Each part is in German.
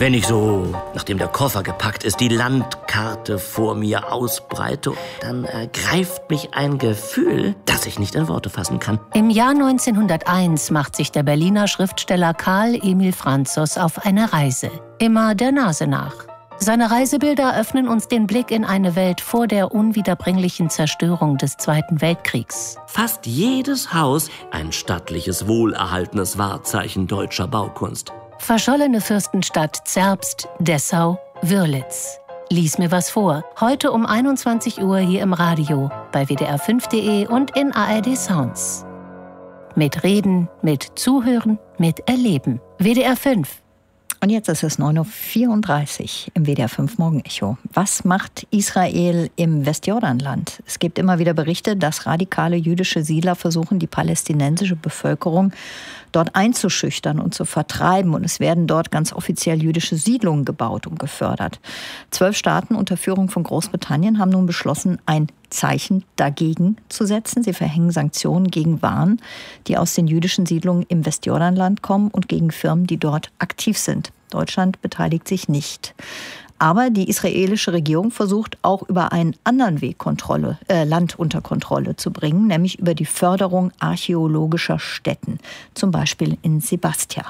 Wenn ich so, nachdem der Koffer gepackt ist, die Landkarte vor mir ausbreite, dann ergreift mich ein Gefühl, das ich nicht in Worte fassen kann. Im Jahr 1901 macht sich der Berliner Schriftsteller Karl Emil Franzos auf eine Reise. Immer der Nase nach. Seine Reisebilder öffnen uns den Blick in eine Welt vor der unwiederbringlichen Zerstörung des Zweiten Weltkriegs. Fast jedes Haus ein stattliches, wohlerhaltenes Wahrzeichen deutscher Baukunst. Verschollene Fürstenstadt Zerbst, Dessau, Wörlitz. Lies mir was vor. Heute um 21 Uhr hier im Radio, bei WDR5.de und in ARD Sounds. Mit Reden, mit Zuhören, mit Erleben. WDR 5. Und jetzt ist es 9.34 Uhr im WDR 5 Morgenecho. Was macht Israel im Westjordanland? Es gibt immer wieder Berichte, dass radikale jüdische Siedler versuchen, die palästinensische Bevölkerung dort einzuschüchtern und zu vertreiben. Und es werden dort ganz offiziell jüdische Siedlungen gebaut und gefördert. 12 Staaten unter Führung von Großbritannien haben nun beschlossen, ein Zeichen dagegen zu setzen. Sie verhängen Sanktionen gegen Waren, die aus den jüdischen Siedlungen im Westjordanland kommen und gegen Firmen, die dort aktiv sind. Deutschland beteiligt sich nicht. Aber die israelische Regierung versucht auch über einen anderen Weg Land unter Kontrolle zu bringen, nämlich über die Förderung archäologischer Stätten, zum Beispiel in Sebastia.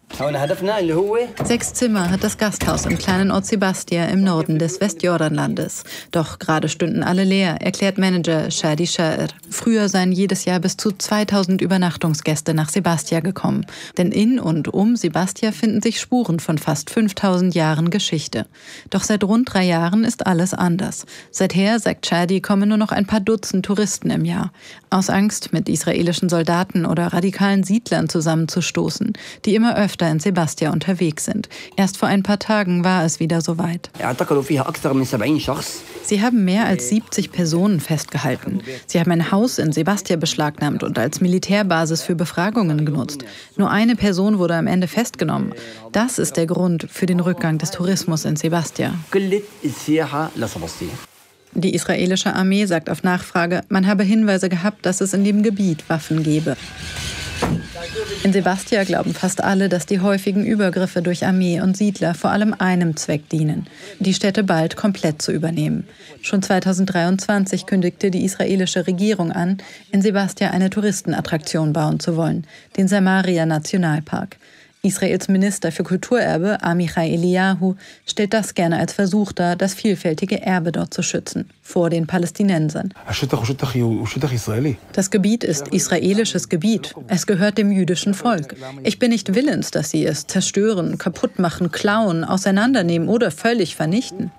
6 Zimmer hat das Gasthaus im kleinen Ort Sebastia im Norden des Westjordanlandes. Doch gerade stünden alle leer, erklärt Manager Shadi Sha'ir. Früher seien jedes Jahr bis zu 2000 Übernachtungsgäste nach Sebastia gekommen. Denn in und um Sebastia finden sich Spuren von fast 5000 Jahren Geschichte. Doch seit rund 3 Jahren ist alles anders. Seither, sagt Shadi, kommen nur noch ein paar Dutzend Touristen im Jahr. Aus Angst, mit israelischen Soldaten oder radikalen Siedlern zusammenzustoßen, die immer öfter in Sebastia unterwegs sind. Erst vor ein paar Tagen war es wieder soweit. Sie haben mehr als 70 Personen festgehalten. Sie haben ein Haus in Sebastia beschlagnahmt und als Militärbasis für Befragungen genutzt. Nur eine Person wurde am Ende festgenommen. Das ist der Grund für den Rückgang des Tourismus in Sebastia. Die israelische Armee sagt auf Nachfrage, man habe Hinweise gehabt, dass es in dem Gebiet Waffen gebe. In Sebastia glauben fast alle, dass die häufigen Übergriffe durch Armee und Siedler vor allem einem Zweck dienen, die Städte bald komplett zu übernehmen. Schon 2023 kündigte die israelische Regierung an, in Sebastia eine Touristenattraktion bauen zu wollen, den Samaria-Nationalpark. Israels Minister für Kulturerbe, Amichai Eliyahu, stellt das gerne als Versuch dar, das vielfältige Erbe dort zu schützen, vor den Palästinensern. Das Gebiet ist israelisches Gebiet. Es gehört dem jüdischen Volk. Ich bin nicht willens, dass sie es zerstören, kaputt machen, klauen, auseinandernehmen oder völlig vernichten.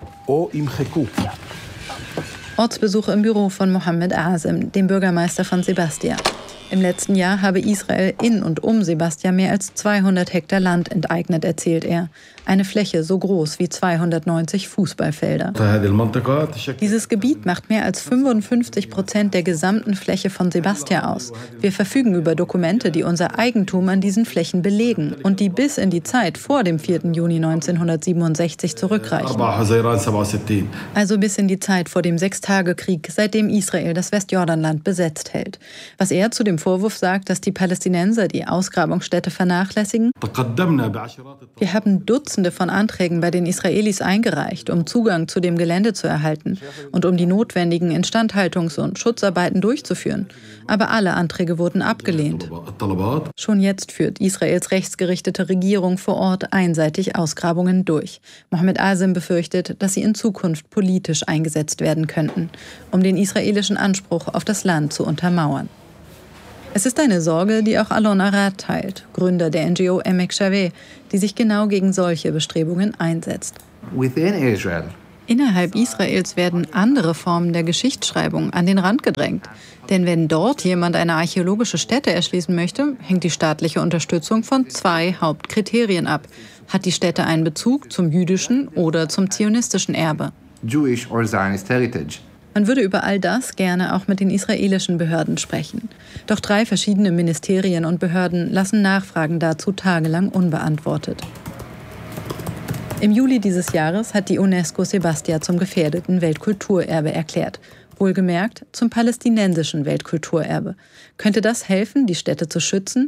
Ortsbesuch im Büro von Mohammed Azem, dem Bürgermeister von Sebastia. Im letzten Jahr habe Israel in und um Sebastia mehr als 200 Hektar Land enteignet, erzählt er. Eine Fläche so groß wie 290 Fußballfelder. Dieses Gebiet macht mehr als 55% der gesamten Fläche von Sebastia aus. Wir verfügen über Dokumente, die unser Eigentum an diesen Flächen belegen und die bis in die Zeit vor dem 4. Juni 1967 zurückreichen. Also bis in die Zeit vor dem Sechstagekrieg, seitdem Israel das Westjordanland besetzt hält. Was er zu dem Vorwurf sagt, dass die Palästinenser die Ausgrabungsstätte vernachlässigen. Wir haben Dutzende von Anträgen bei den Israelis eingereicht, um Zugang zu dem Gelände zu erhalten und um die notwendigen Instandhaltungs- und Schutzarbeiten durchzuführen. Aber alle Anträge wurden abgelehnt. Schon jetzt führt Israels rechtsgerichtete Regierung vor Ort einseitig Ausgrabungen durch. Mohammed Azem befürchtet, dass sie in Zukunft politisch eingesetzt werden könnten, um den israelischen Anspruch auf das Land zu untermauern. Es ist eine Sorge, die auch Alon Arad teilt, Gründer der NGO Emek Shaveh, die sich genau gegen solche Bestrebungen einsetzt. Innerhalb Israels werden andere Formen der Geschichtsschreibung an den Rand gedrängt. Denn wenn dort jemand eine archäologische Stätte erschließen möchte, hängt die staatliche Unterstützung von 2 Hauptkriterien ab. Hat die Stätte einen Bezug zum jüdischen oder zum zionistischen Erbe? Jewish or Zionist heritage. Man würde über all das gerne auch mit den israelischen Behörden sprechen. Doch 3 verschiedene Ministerien und Behörden lassen Nachfragen dazu tagelang unbeantwortet. Im Juli dieses Jahres hat die UNESCO Sebastia zum gefährdeten Weltkulturerbe erklärt. Wohlgemerkt zum palästinensischen Weltkulturerbe. Könnte das helfen, die Stätte zu schützen?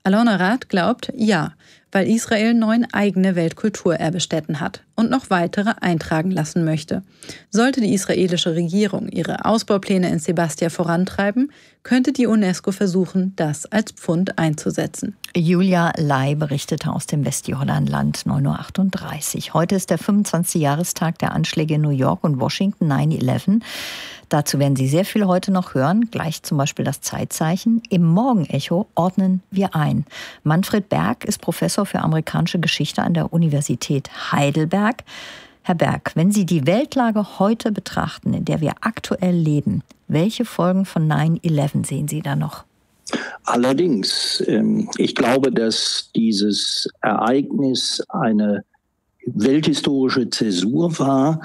Alona Rath glaubt, ja, weil Israel 9 eigene Weltkulturerbestätten hat und noch weitere eintragen lassen möchte. Sollte die israelische Regierung ihre Ausbaupläne in Sebastia vorantreiben, könnte die UNESCO versuchen, das als Pfund einzusetzen. Julia Lai berichtete aus dem Westjordanland, 9:38 Uhr. Heute ist der 25. Jahrestag der Anschläge in New York und Washington, 9/11. Dazu werden Sie sehr viel heute noch hören, gleich zum Beispiel das Zeitzeichen. Im Morgenecho ordnen wir ein. Manfred Berg ist Professor für amerikanische Geschichte an der Universität Heidelberg. Herr Berg, wenn Sie die Weltlage heute betrachten, in der wir aktuell leben, welche Folgen von 9/11 sehen Sie da noch? Allerdings, ich glaube, dass dieses Ereignis eine welthistorische Zäsur war.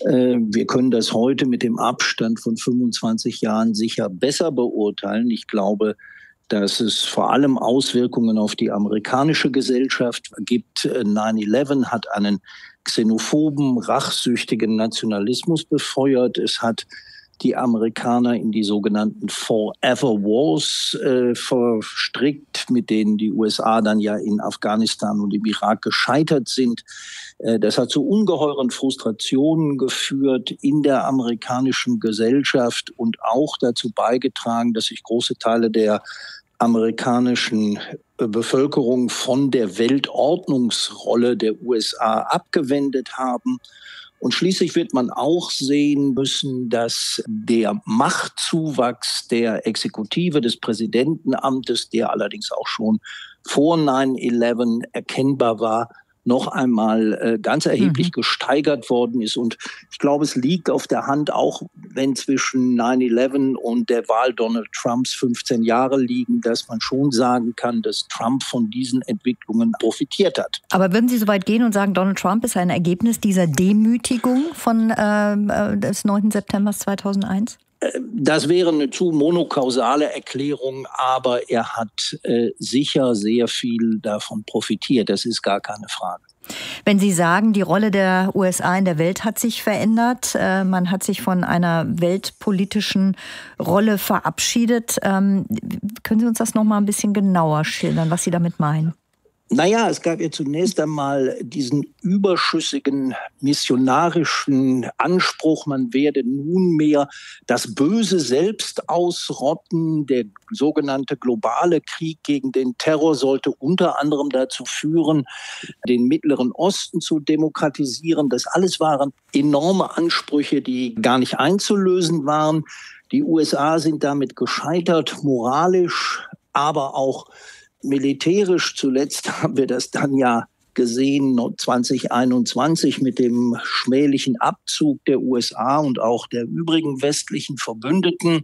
Wir können das heute mit dem Abstand von 25 Jahren sicher besser beurteilen. Ich glaube, dass es vor allem Auswirkungen auf die amerikanische Gesellschaft gibt. 9/11 hat einen xenophoben, rachsüchtigen Nationalismus befeuert. Es hat die Amerikaner in die sogenannten Forever Wars verstrickt, mit denen die USA dann ja in Afghanistan und im Irak gescheitert sind. Das hat zu ungeheuren Frustrationen geführt in der amerikanischen Gesellschaft und auch dazu beigetragen, dass sich große Teile der amerikanischen Bevölkerung von der Weltordnungsrolle der USA abgewendet haben. Und schließlich wird man auch sehen müssen, dass der Machtzuwachs der Exekutive, des Präsidentenamtes, der allerdings auch schon vor 9/11 erkennbar war, noch einmal ganz erheblich gesteigert worden ist. Und ich glaube, es liegt auf der Hand, auch wenn zwischen 9/11 und der Wahl Donald Trumps 15 Jahre liegen, dass man schon sagen kann, dass Trump von diesen Entwicklungen profitiert hat. Aber würden Sie so weit gehen und sagen, Donald Trump ist ein Ergebnis dieser Demütigung des 9. September 2001? Das wäre eine zu monokausale Erklärung, aber er hat sicher sehr viel davon profitiert. Das ist gar keine Frage. Wenn Sie sagen, die Rolle der USA in der Welt hat sich verändert, man hat sich von einer weltpolitischen Rolle verabschiedet, können Sie uns das noch mal ein bisschen genauer schildern, was Sie damit meinen? Naja, es gab ja zunächst einmal diesen überschüssigen missionarischen Anspruch, man werde nunmehr das Böse selbst ausrotten. Der sogenannte globale Krieg gegen den Terror sollte unter anderem dazu führen, den Mittleren Osten zu demokratisieren. Das alles waren enorme Ansprüche, die gar nicht einzulösen waren. Die USA sind damit gescheitert, moralisch, aber auch militärisch. Zuletzt haben wir das dann ja gesehen, 2021 mit dem schmählichen Abzug der USA und auch der übrigen westlichen Verbündeten.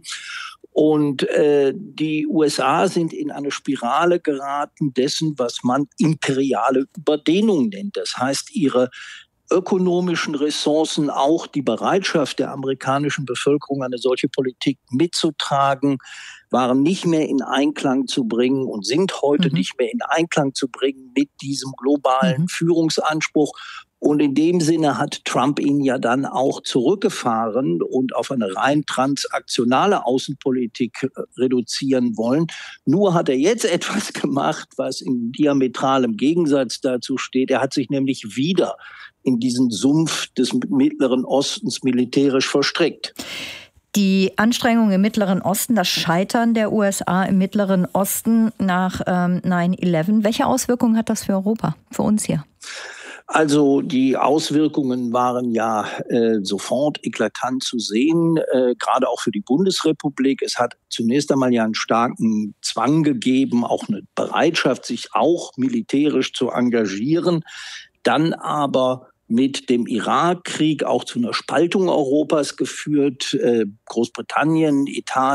Und die USA sind in eine Spirale geraten dessen, was man imperiale Überdehnung nennt. Das heißt, ihre ökonomischen Ressourcen, auch die Bereitschaft der amerikanischen Bevölkerung, eine solche Politik mitzutragen, waren nicht mehr in Einklang zu bringen und sind heute nicht mehr in Einklang zu bringen mit diesem globalen Führungsanspruch. Und in dem Sinne hat Trump ihn ja dann auch zurückgefahren und auf eine rein transaktionale Außenpolitik reduzieren wollen. Nur hat er jetzt etwas gemacht, was in diametralem Gegensatz dazu steht. Er hat sich nämlich wieder in diesen Sumpf des Mittleren Ostens militärisch verstrickt. Die Anstrengungen im Mittleren Osten, das Scheitern der USA im Mittleren Osten nach 9/11, welche Auswirkungen hat das für Europa, für uns hier? Also die Auswirkungen waren ja sofort eklatant zu sehen, gerade auch für die Bundesrepublik. Es hat zunächst einmal ja einen starken Zwang gegeben, auch eine Bereitschaft, sich auch militärisch zu engagieren. Dann aber mit dem Irakkrieg auch zu einer Spaltung Europas geführt. Großbritannien, Italien,